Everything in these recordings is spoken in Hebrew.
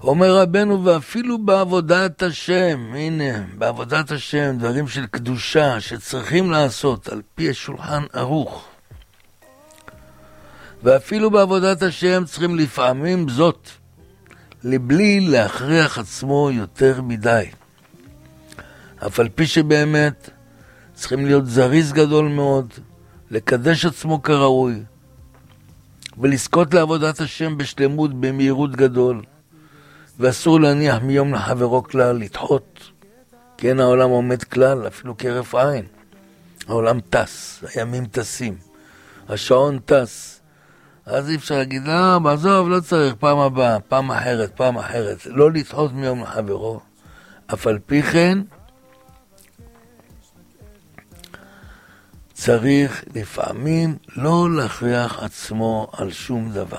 אומר רבנו, ואפילו בעבודת השם, הנה, בעבודת השם, דברים של קדושה שצריכים לעשות על פי השולחן ערוך. ואפילו בעבודת השם צריכים לפעמים זאת, לבלי להכריח עצמו יותר מדי. אף על פי שבאמת צריכים להיות זריז גדול מאוד, לקדש עצמו כראוי, ולזכות לעבודת השם בשלמות במהירות גדול, ואסור להניח מיום לחברו כלל, לדחות, כי אין העולם עומד כלל, אפילו כרף עין. העולם טס, הימים טסים, השעון טס, אז אי אפשר להגיד, בעזוב, לא צריך, פעם הבאה, פעם אחרת, לא לדחות מיום לחברו. אף על פי כן, צריך לפעמים לא להכריח עצמו על שום דבר.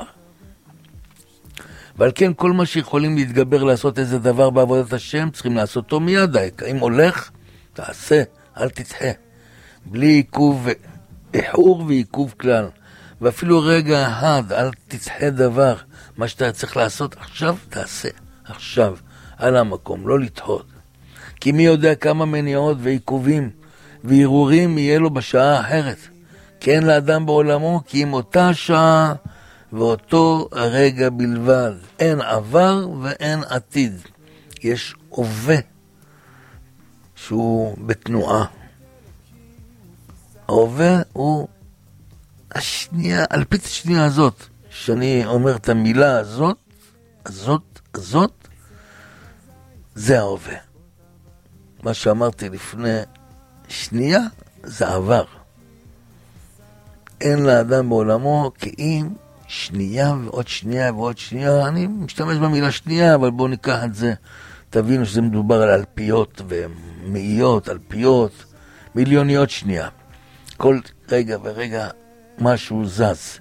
ועל כן כל מה שיכולים להתגבר לעשות איזה דבר בעבודת השם, צריכים לעשותו מיד. אם הולך, תעשה, אל תדחה. בלי עיכוב, איחור ועיכוב כלל. ואפילו רגע אחד, אל תדחה דבר. מה שאתה צריך לעשות עכשיו, תעשה. עכשיו, על המקום, לא לדחות. כי מי יודע כמה מניעות ועיכובים וערעורים יהיה לו בשעה אחרת. כי אין לאדם בעולמו, כי אם אותה שעה ואותו הרגע בלבד. אין עבר ואין עתיד. יש הווה שהוא בתנועה. ההווה הוא השנייה, על פי השנייה הזאת, שאני אומר את המילה הזאת, זה ההווה. מה שאמרתי לפני שנייה, זה עבר. אין לאדם בעולמו כי אם שנייה ועוד שנייה ועוד שנייה. אני משתמש במילה שנייה, אבל בואו ניקח את זה. תבינו שזה מדובר על אלפיות ומאיות, אלפיות, מיליוניות שנייה. כל רגע ורגע משהו זז.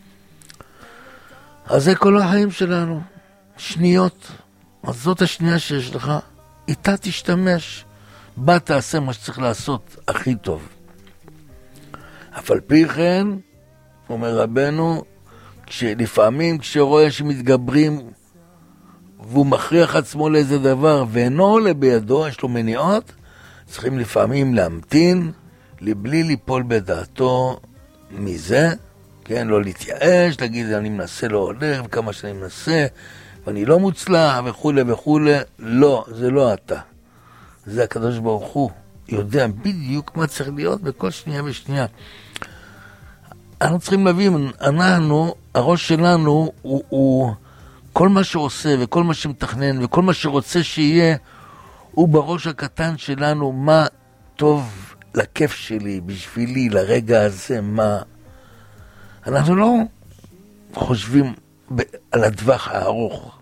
אז זה כל החיים שלנו. שניות. אז זאת השנייה שיש לך. איתה תשתמש. בה תעשה מה שצריך לעשות הכי טוב. אף על פי כן, אומר רבנו, לפעמים כשרואה שמתגברים והוא מכריח עצמו לאיזה דבר ואינו עולה בידו, יש לו מניעות, צריכים לפעמים להמתין לבלי ליפול בדעתו מזה, כן, לא להתייאש, להגיד אני מנסה לא הולך וכמה שאני מנסה ואני לא מוצלח וכו'. לא, זה לא אתה. זה הקדוש ברוך הוא יודע בדיוק מה צריך להיות בכל שנייה ושנייה. אנחנו צריכים להבין, הראש שלנו הוא כל מה שעושה וכל מה שמתכנן וכל מה שרוצה שיהיה, הוא בראש הקטן שלנו, מה טוב לכיף שלי, בשבילי, לרגע הזה, מה. אנחנו לא חושבים על הטווח הארוך.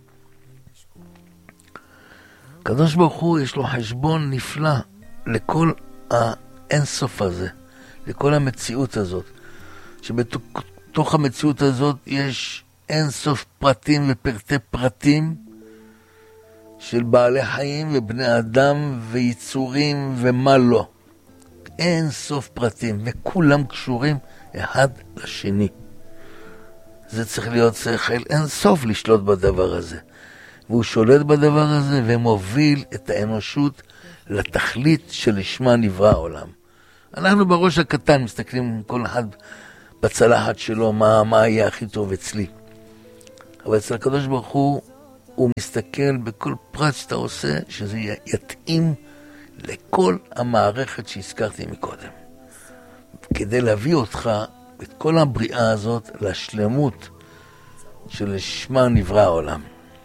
הקדוש ברוך הוא יש לו חשבון נפלא לכל האינסוף הזה, לכל המציאות הזאת. שבתוך המציאות הזאת יש אינסוף פרטים ופרטי פרטים של בעלי חיים ובני אדם ויצורים ומה לא. אינסוף פרטים וכולם קשורים אחד לשני. זה צריך להיות שכל אינסוף לשלוט בדבר הזה. והוא שולט בדבר הזה ומוביל את האנושות לתכלית שלשמה נברא העולם. אנחנו בראש הקטן מסתכלים כל אחד בצלחת שלו, מה יהיה הכי טוב אצלי. אבל אצל הקדוש ברוך הוא מסתכל בכל פרט שאתה עושה, שזה יתאים לכל המערכת שהזכרתי מקודם. כדי להביא אותך, את כל הבריאה הזאת, לשלמות שלשמה נברא העולם.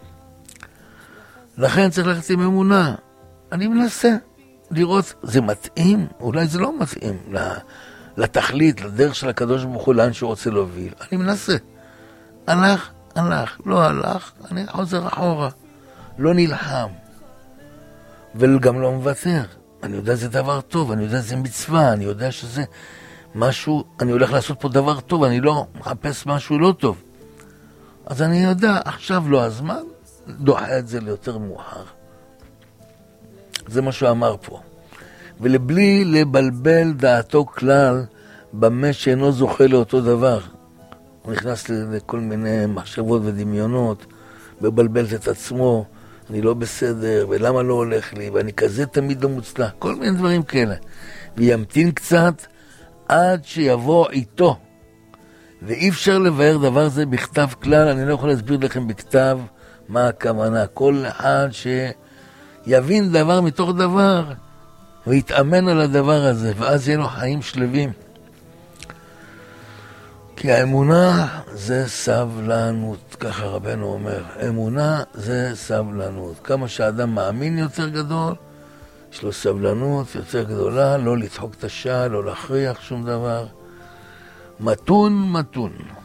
לכן צריך ללכת עם אמונה. אני מנסה לראות, זה מתאים? אולי זה לא מתאים לתכלית, לדרך של הקדוש ברוך הוא, לאן שהוא רוצה להוביל. אני מנסה. הלך, לא הלך, אני חוזר אחורה. לא נלחם. וגם לא מוותר. אני יודע שזה דבר טוב, אני יודע שזה מצווה, אני יודע שזה משהו, אני הולך לעשות פה דבר טוב, אני לא מחפש משהו לא טוב. אז אני יודע, עכשיו לא הזמן, דוחה את זה ליותר מאוחר. זה מה שהוא אמר פה. ולבלי לבלבל דעתו כלל במה שאינו זוכה לאותו דבר. הוא נכנס לכל מיני מחשבות ודמיונות, מבלבלת את עצמו, אני לא בסדר, ולמה לא הולך לי, ואני כזה תמיד לא מוצלח, כל מיני דברים כאלה. וימתין קצת עד שיבוא איתו. ואי אפשר לבאר דבר זה בכתב כלל, אני לא יכול להסביר לכם בכתב מה הכוונה. כל אחד שיבין דבר מתוך דבר, ויתאמן על הדבר הזה, ואז יהיה לו חיים שלווים. כי האמונה זה סבלנות, ככה רבנו אומר. אמונה זה סבלנות. כמה שהאדם מאמין יותר גדול, יש לו סבלנות יותר גדולה, לא לדחוק את השעה, לא להכריח שום דבר. מתון מתון.